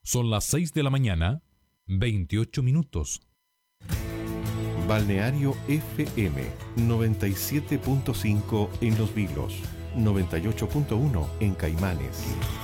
Son las 6 de la mañana, 28 minutos. Balneario FM 97.5 en Los Vilos, 98.1 en Caimanes.